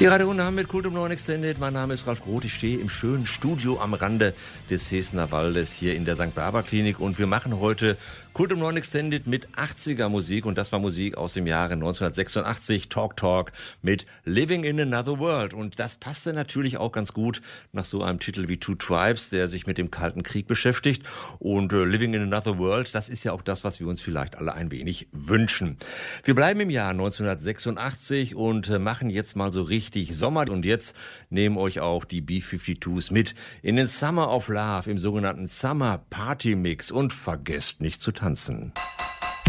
Die Radiorunde haben mit Kult um 9 Extended. Mein Name ist Ralf Groth. Ich stehe im schönen Studio am Rande des Hesener Waldes hier in der St. Barbara Klinik. Und wir machen heute Kult um 9 Extended mit 80er Musik. Und das war Musik aus dem Jahre 1986. Talk mit Living in Another World. Und das passte natürlich auch ganz gut nach so einem Titel wie Two Tribes, der sich mit dem Kalten Krieg beschäftigt. Und Living in Another World, das ist ja auch das, was wir uns vielleicht alle ein wenig wünschen. Wir bleiben im Jahr 1986 und machen jetzt mal so richtig Sommer. Und jetzt nehmen euch auch die B-52s mit in den Summer of Love, im sogenannten Summer Party Mix. Und vergesst nicht zu tanzen.